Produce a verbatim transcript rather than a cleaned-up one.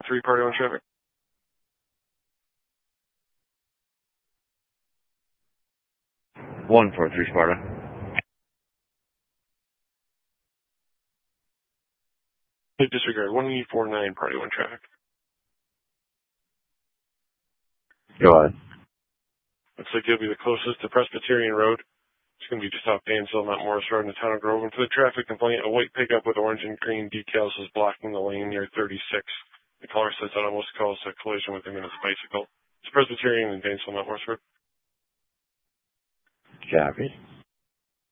three, party one traffic. one four three Sparta. Disregard, one E four nine, party one traffic. Go ahead. Looks like you'll be the closest to Presbyterian Road. It's going to be just off Dansville, Mount Morris Road in the town of Grove. And for the traffic complaint, a white pickup with orange and green decals is blocking the lane near thirty-six. The caller says that almost caused a collision with him and his bicycle. It's Presbyterian and Dansville, Mount Morris Road. Copy.